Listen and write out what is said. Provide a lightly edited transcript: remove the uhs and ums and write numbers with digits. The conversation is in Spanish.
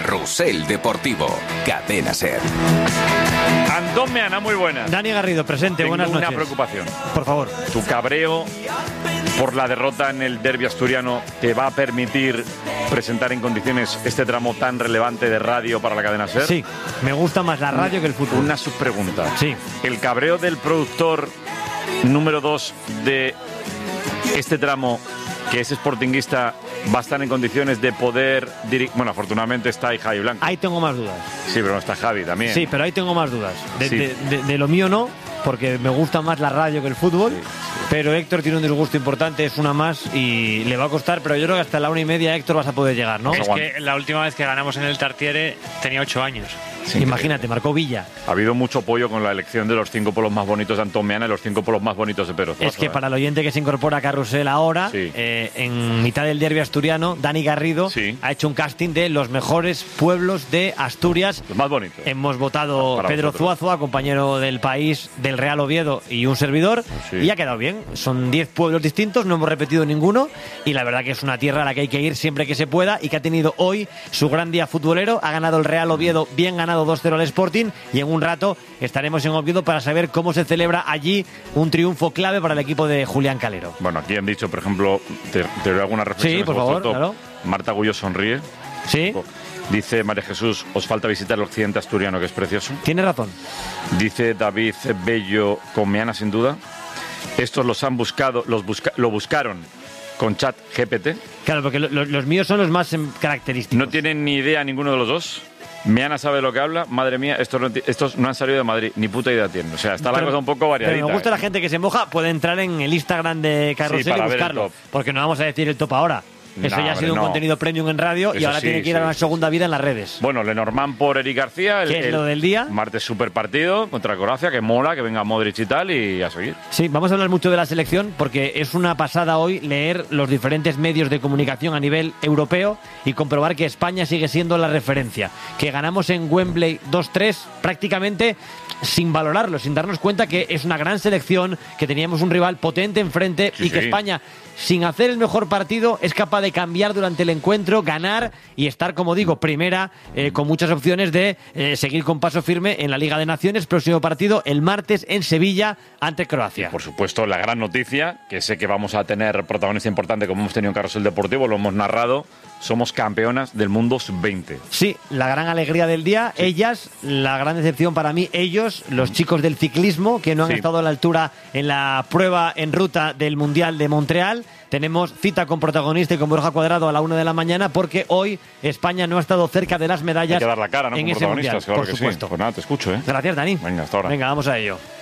Carrusel Deportivo, Cadena SER. Antón Meana, muy buenas. Dani Garrido, presente, buenas noches. Tengo una preocupación. Por favor. ¿Tu cabreo por la derrota en el derbi asturiano te va a permitir presentar en condiciones este tramo tan relevante de radio para la Cadena SER? Sí, me gusta más la radio que el fútbol. Una subpregunta. Sí. ¿El cabreo del productor número 2 de este tramo, que es sportinguista, va a estar en condiciones de poder dirigir? Bueno, afortunadamente está ahí Javi Blanco. Ahí tengo más dudas. Sí, pero no está Javi también. Sí, pero ahí tengo más dudas. Sí. De lo mío no, porque me gusta más la radio que el fútbol. Sí. Pero Héctor tiene un disgusto importante, es una más y le va a costar, pero yo creo que hasta la 1:30 Héctor vas a poder llegar, ¿no? Es que la última vez que ganamos en el Tartiere tenía 8 años. Sí, imagínate, marcó Villa. Ha habido mucho apoyo con la elección de los 5 polos más bonitos de Antón Meana y los 5 polos más bonitos de Pedro Zuazo. Es que para el oyente que se incorpora a Carrusel ahora, sí, en mitad del derbi asturiano, Dani Garrido ha hecho un casting de los mejores pueblos de Asturias. Los más bonitos. Hemos votado para Pedro vosotros. Zuazo, compañero del País, del Real Oviedo y un servidor, y ha quedado bien. Son 10 pueblos distintos, no hemos repetido ninguno, y la verdad que es una tierra a la que hay que ir siempre que se pueda y que ha tenido hoy su gran día futbolero. Ha ganado el Real Oviedo, bien ganado 2-0 al Sporting, y en un rato estaremos en Oviedo para saber cómo se celebra allí un triunfo clave para el equipo de Julián Calero. Bueno, aquí han dicho, por ejemplo, te doy alguna reflexión. Sí, por favor, claro. Marta Gullo sonríe. Sí. Dice María Jesús, os falta visitar el occidente asturiano, que es precioso. Tiene razón. Dice David Bello, con Meana sin duda. Estos los han buscado, lo buscaron con chat GPT. Claro, porque los míos son los más característicos. No tienen ni idea ninguno de los dos. Meana sabe lo que habla. Madre mía, estos no han salido de Madrid. Ni puta idea tienen. O sea, está la cosa un poco variadita. Pero me gusta la gente que se moja. Puede entrar en el Instagram de Carrusel y buscarlo. Porque no vamos a decir el top ahora. Eso ya ha sido un contenido premium en radio y ahora tiene que ir a una segunda vida en las redes. Bueno, Lenormand por Eric García. ¿Qué es lo del día? Martes super partido contra Croacia, que mola, que venga Modric y tal, y a seguir. Sí, vamos a hablar mucho de la selección porque es una pasada hoy leer los diferentes medios de comunicación a nivel europeo y comprobar que España sigue siendo la referencia. Que ganamos en Wembley 2-3 prácticamente sin valorarlo, sin darnos cuenta que es una gran selección, que teníamos un rival potente enfrente y que España, sin hacer el mejor partido, es capaz de cambiar durante el encuentro, ganar y estar, como digo, primera, con muchas opciones de seguir con paso firme en la Liga de Naciones. Próximo partido el martes en Sevilla ante Croacia. Y por supuesto, la gran noticia, que sé que vamos a tener protagonista importante como hemos tenido en Carrusel Deportivo, lo hemos narrado, somos campeonas del mundo sub-20. Sí, la gran alegría del día, ellas, la gran decepción para mí, ellos, los chicos del ciclismo, que no han estado a la altura en la prueba en ruta del Mundial de Montreal. Tenemos cita con protagonista y con Borja Cuadrado a la 1 de la mañana porque hoy España no ha estado cerca de las medallas. Hay que dar la cara, ¿no? En Como ese protagonistas, mundial, claro por que supuesto. sí. Pues nada, te escucho, ¿eh? Gracias, Dani. Venga, hasta ahora. Venga, vamos a ello.